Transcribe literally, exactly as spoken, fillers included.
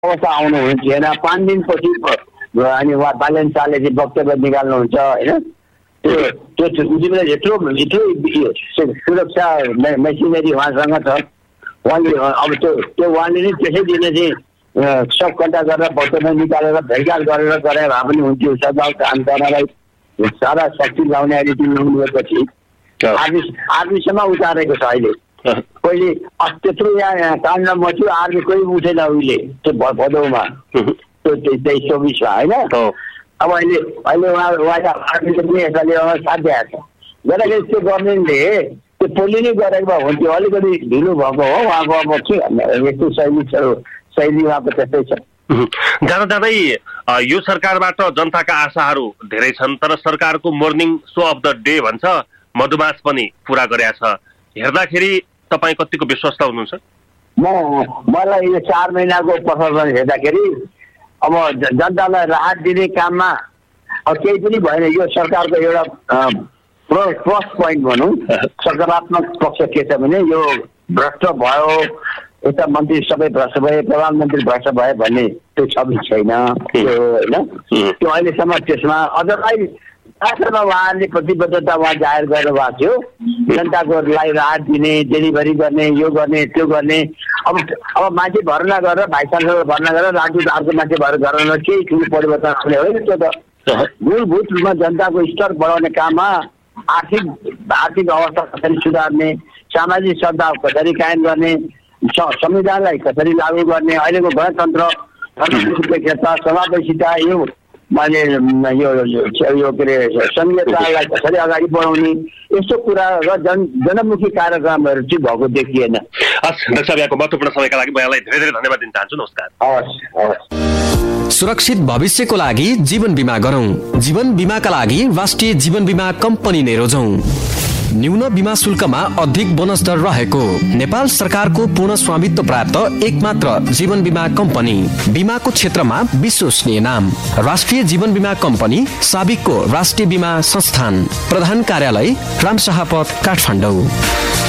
अवस्था आउनु हुन्थेन। पाँच दिनपछि अनि उहाँ बालन शाहले चाहिँ वक्तव्य निकाल्नुहुन्छ होइन। त्यो त्यो उनीहरूलाई यत्रो यत्रो सुरक्षा मेसिनरी उहाँसँग छ। उहाँले अब त्यो त्यो उहाँले नै त्यसै दिन चाहिँ सब कन्ट्याक्ट गरेर वक्तव्य निकालेर भेटघाट गरेर गरे भए पनि हुन्थ्यो। सदभाव कामदारलाई सारा शक्ति लाउने अहिले टिम ल्याउनुपछि आर्मी आर्मीसम्म उतारेको छ अहिले। पहिले त्यत्रो यहाँ काण्ड मच्यो, आर्मी कोही उठेन उहिले त्यो भदौमा त्यो तेइस चौबिसमा होइन। अब अहिले अहिले उहाँ उहाँले आर्मीले पनि यसले साथ दिएको छ। गर्दाखेरि त्यो गभर्मेन्टले त्यो पोलि नै गरेको भए हुन्थ्यो। अलिकति ढिलो भएको हो उहाँको। अब के यस्तो शैली छ, शैली उहाँको त्यस्तै छ। जाँदा जाँदै यो सरकारबाट जनताका आशाहरू धेरै छन्, तर सरकारको morning so of the day भन्छ मधुमास पनि पुरा गरेका छ। हेर्दाखेरि तपाईँ कतिको विश्वस्त हुनुहुन्छ? म मलाई यो चार महिनाको पर्फर्मेन्स हेर्दाखेरि अब जनतालाई राहत दिने काममा अब केही पनि भएन। यो सरकारको एउटा प्लस पोइन्ट भनौँ, सकारात्मक पक्ष के छ भने यो भ्रष्ट भयो, यता मन्त्री सबै भ्रष्ट भए, प्रधानमन्त्री भ्रष्ट भए भन्ने त्यो छवि छैन त्यो होइन। त्यो अहिलेसम्म त्यसमा अझै आखिरमा उहाँहरूले प्रतिबद्धता उहाँ जाहेर गर्नुभएको थियो, जनताकोलाई राहत दिने, डेलिभरी गर्ने, यो गर्ने त्यो गर्ने। अब अब मान्छे भर्ना गरेर भाइस चान्सलर भर्ना गरेर राजदूत अर्को मान्छे भएर गरेर केही ठुलो परिवर्तन आउने होइन। त्यो त मूलभूत रूपमा जनताको स्तर बढाउने काममा आर्थिक आर्थिक अवस्था कसरी सुधार्ने, सामाजिक सद्भाव कसरी कायम गर्ने, संविधानलाई कसरी लागू गर्ने, अहिलेको गणतन्त्र धर्मनिरपेक्षता समावेशिता यो मैले यो यो के अरे संहितालाई कसरी अगाडि बढाउने यस्तो कुरा र जन जनमुखी कार्यक्रमहरू चाहिँ भएको देखिएन। हस् डाक्टर साहब, यहाँको महत्त्वपूर्ण समयका लागि मलाई धेरै धेरै धन्यवाद दिन चाहन्छु। नमस्कार। हवस् हवस्। सुरक्षित भविष्यको लागि जीवन बिमा गरौँ। जीवन बिमाका लागि राष्ट्रिय जीवन बिमा कम्पनी नै रोजौँ। न्यून बिमा शुल्कमा अधिक बोनस दर रहेको नेपाल सरकारको पूर्ण स्वामित्व प्राप्त एकमात्र जीवन बिमा कम्पनी, बिमाको क्षेत्रमा विश्वसनीय नाम राष्ट्रिय जीवन बिमा कम्पनी, साबिकको राष्ट्रिय बिमा संस्थान, प्रधान कार्यालय रामशाहपथ, काठमाडौँ।